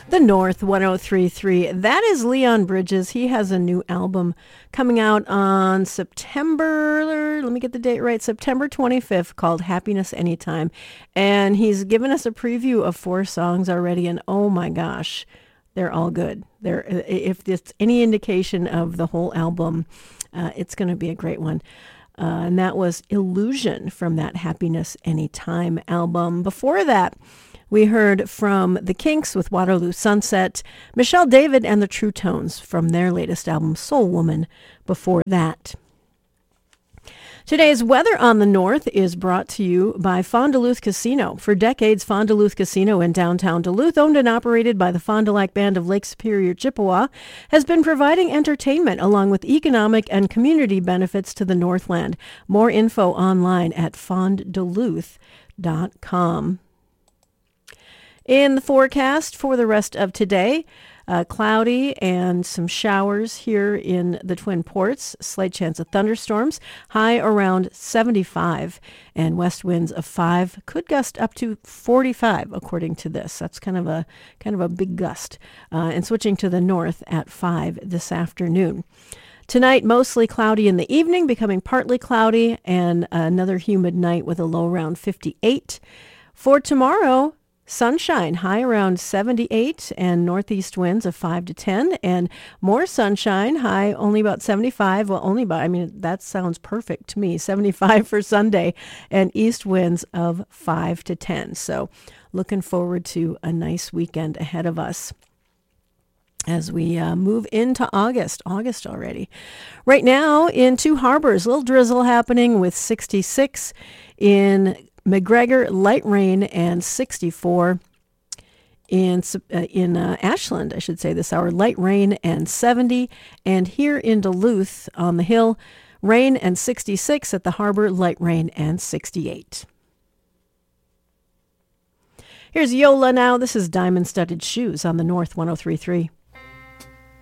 The North 1033. That is Leon Bridges. He has a new album coming out on September, let me get the date right, September 25th, called Happiness Anytime. And he's given us a preview of 4 songs already, and oh my gosh, they're all good. If it's any indication of the whole album, it's going to be a great one. And that was Illusion from that Happiness Anytime album. Before that, we heard from The Kinks with Waterloo Sunset, Michelle David and the True Tones from their latest album, Soul Woman, before that. Today's weather on the North is brought to you by Fond du Lac Casino. For decades, Fond du Lac Casino in downtown Duluth, owned and operated by the Fond du Lac Band of Lake Superior, Chippewa, has been providing entertainment along with economic and community benefits to the Northland. More info online at fondduluth.com. In the forecast for the rest of today, cloudy and some showers here in the Twin Ports, slight chance of thunderstorms, high around 75, and west winds of 5 could gust up to 45 according to this. That's kind of a big gust. And switching to the north at 5 this afternoon. Tonight, mostly cloudy in the evening, becoming partly cloudy, and another humid night with a low around 58. For tomorrow, sunshine, high around 78, and northeast winds of 5 to 10, and more sunshine, high only about 75. Well, that sounds perfect to me. 75 for Sunday, and east winds of 5 to 10. So looking forward to a nice weekend ahead of us as we move into August already. Right now in Two Harbors, little drizzle happening with 66. In McGregor, light rain, and 64. In Ashland, I should say, this hour, light rain and 70. And here in Duluth on the hill, rain and 66. At the harbor, light rain and 68. Here's Yola now. This is Diamond Studded Shoes on the North 1033.